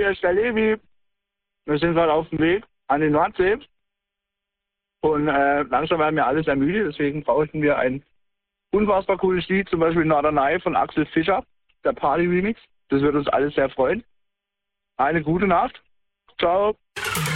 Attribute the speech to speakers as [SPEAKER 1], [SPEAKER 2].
[SPEAKER 1] hier ist der Levi. Wir sind gerade auf dem Weg an den Nordsee. Und langsam werden wir alle sehr müde, deswegen brauchten wir ein unfassbar cooles Lied, zum Beispiel Norderney von Axel Fischer, der Party-Remix. Das wird uns alle sehr freuen. Eine gute Nacht. Ciao.